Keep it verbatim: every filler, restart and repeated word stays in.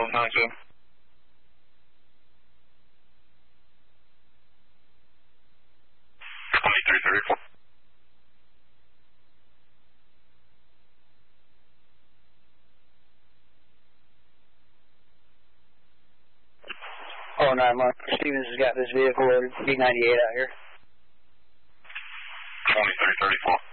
nine seven. twenty-three thirty-four. Oh, nine Mark Stevens has got this vehicle loaded, D ninety-eight out here. twenty-three thirty-four.